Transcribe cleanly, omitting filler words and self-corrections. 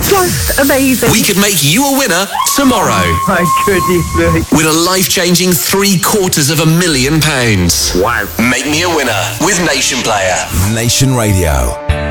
Just amazing. We could make you a winner tomorrow. My goodness me. With a life-changing £750,000. Wow. Make me a winner with Nation Player. Nation Radio.